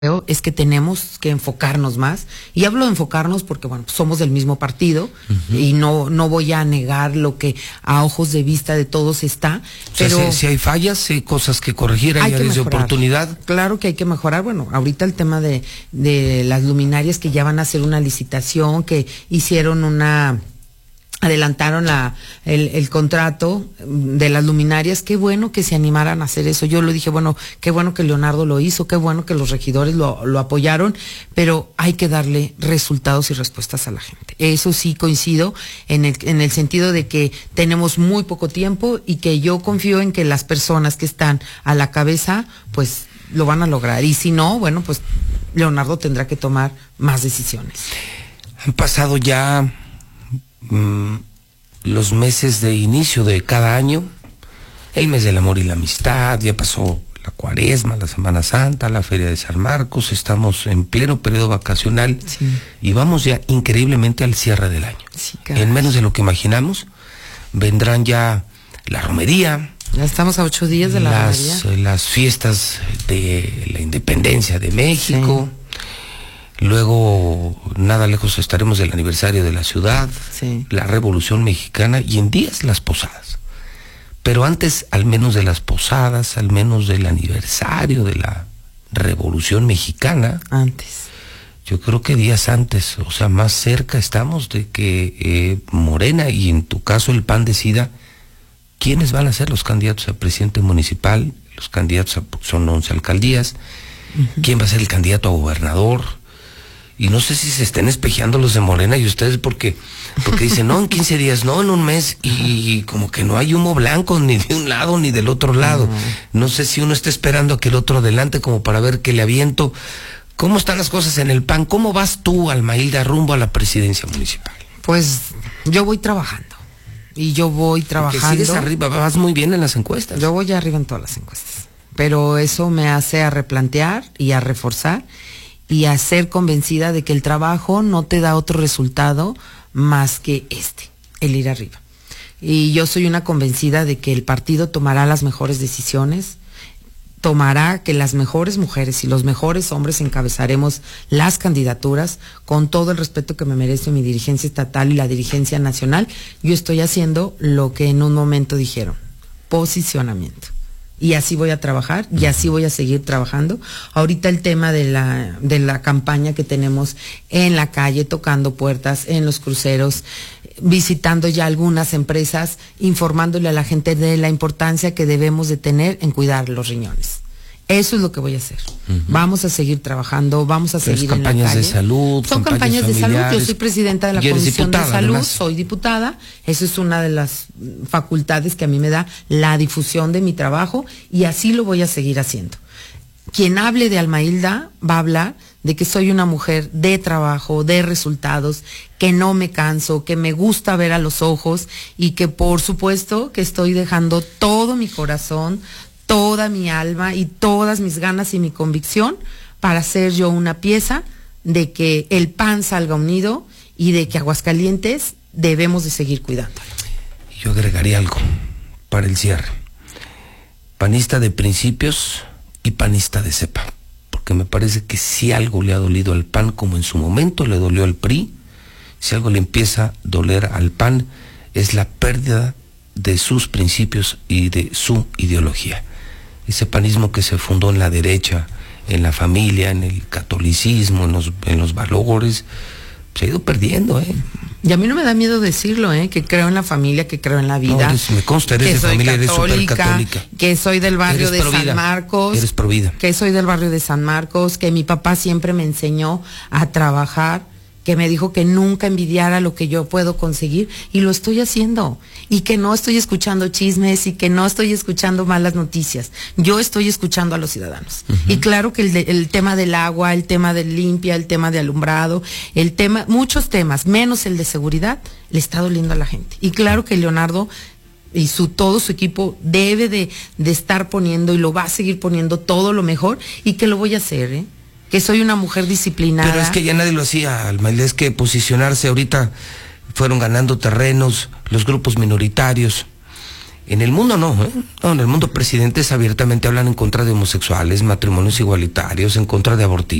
es que tenemos que enfocarnos más, y hablo de enfocarnos porque bueno, somos del mismo partido, y no voy a negar lo que a ojos de vista de todos está, pero sea, si hay fallas, hay cosas que corregir, hay áreas de oportunidad. Claro que hay que mejorar. Bueno, ahorita el tema de las luminarias, que ya van a hacer una licitación, que adelantaron el contrato de las luminarias. Qué bueno que se animaran a hacer eso. Yo lo dije, bueno, qué bueno que Leonardo lo hizo, qué bueno que los regidores lo apoyaron, pero hay que darle resultados y respuestas a la gente. Eso sí coincido en el sentido de que tenemos muy poco tiempo, y que yo confío en que las personas que están a la cabeza, pues lo van a lograr. Y si no, bueno, pues Leonardo tendrá que tomar más decisiones. Han pasado ya los meses de inicio de cada año, el mes del amor y la amistad, ya pasó la Cuaresma, la Semana Santa, la Feria de San Marcos, estamos en pleno periodo vacacional, sí, y vamos ya increíblemente al cierre del año. Sí, en menos de lo que imaginamos, vendrán ya la romería. Ya estamos a 8 días de la romería. Las fiestas de la independencia de México. Sí. Luego, nada lejos estaremos del aniversario de la ciudad, sí, la Revolución Mexicana, y en días las posadas. Pero antes, al menos de las posadas, al menos del aniversario de la Revolución Mexicana, antes, yo creo que días antes, o sea, más cerca estamos de que Morena, y en tu caso el PAN, decida quiénes van a ser los candidatos a presidente municipal. Los candidatos son 11 alcaldías, quién va a ser el candidato a gobernador. Y no sé si se estén espejeando los de Morena y ustedes, porque dicen, no, en 15 días, no, en un mes, y como que no hay humo blanco ni de un lado ni del otro lado. No sé si uno está esperando a que el otro adelante como para ver qué le aviento. ¿Cómo están las cosas en el PAN? ¿Cómo vas tú, Almailda, rumbo a la presidencia municipal? Pues yo voy trabajando, y yo voy trabajando. Porque sigues arriba, vas muy bien en las encuestas. Yo voy arriba en todas las encuestas, pero eso me hace a replantear y a reforzar, y a ser convencida de que el trabajo no te da otro resultado más que el ir arriba. Y yo soy una convencida de que el partido tomará las mejores decisiones, tomará que las mejores mujeres y los mejores hombres encabezaremos las candidaturas con todo el respeto que me merece mi dirigencia estatal y la dirigencia nacional. Yo estoy haciendo lo que en un momento dijeron: posicionamiento. Y así voy a trabajar, y así voy a seguir trabajando. Ahorita el tema de la campaña que tenemos en la calle, tocando puertas, en los cruceros, visitando ya algunas empresas, informándole a la gente de la importancia que debemos de tener en cuidar los riñones. Eso es lo que voy a hacer. Vamos a seguir trabajando, vamos a seguir en la calle. Campañas de salud. Son campañas de salud. Yo soy presidenta de la Comisión de Salud, además. Soy diputada. Eso es una de las facultades que a mí me da la difusión de mi trabajo, y así lo voy a seguir haciendo. Quien hable de Almailda va a hablar de que soy una mujer de trabajo, de resultados, que no me canso, que me gusta ver a los ojos, y que por supuesto que estoy dejando todo mi corazón, toda mi alma y todas mis ganas y mi convicción para ser yo una pieza de que el PAN salga unido, y de que Aguascalientes debemos de seguir cuidando. Yo agregaría algo para el cierre: panista de principios y panista de cepa, porque me parece que si algo le ha dolido al PAN, como en su momento le dolió al PRI, si algo le empieza a doler al PAN, es la pérdida de sus principios y de su ideología. Ese panismo que se fundó en la derecha, en la familia, en el catolicismo, en los valores, se ha ido perdiendo, Y a mí no me da miedo decirlo, que creo en la familia, que creo en la vida. No, me consta, eres de familia, eres supercatólica. Que soy del barrio de San Marcos. Eres provida. Que soy del barrio de San Marcos, que mi papá siempre me enseñó a trabajar, que me dijo que nunca envidiara lo que yo puedo conseguir, y lo estoy haciendo, y que no estoy escuchando chismes, y que no estoy escuchando malas noticias. Yo estoy escuchando a los ciudadanos. Y claro que el tema del agua, el tema de limpia, el tema de alumbrado, muchos temas, menos el de seguridad, le está doliendo a la gente. Y claro que Leonardo y todo su equipo debe de estar poniendo, y lo va a seguir poniendo, todo lo mejor, y que lo voy a hacer, que soy una mujer disciplinada. Pero es que ya nadie lo hacía, Almailda, es que posicionarse ahorita, fueron ganando terrenos los grupos minoritarios, En el mundo no, ¿eh? No, en el mundo presidentes abiertamente hablan en contra de homosexuales, matrimonios igualitarios, en contra de abortistas.